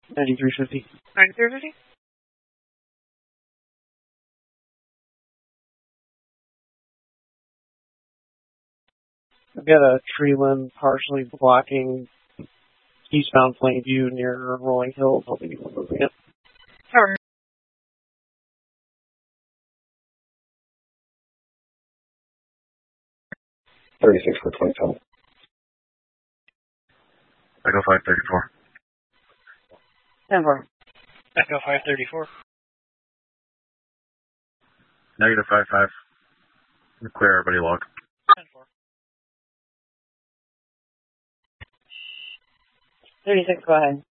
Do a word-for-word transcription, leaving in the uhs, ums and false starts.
ninety-three fifty. ninety-three fifty? I've got a tree limb partially blocking eastbound Plainview near Rolling Hills. Hoping you can move it. Alright. thirty-six for twenty-seven. Echo five thirty-four. ten four. Echo five thirty-four. Negative five five. Clear everybody log. ten four. thirty-six, go ahead.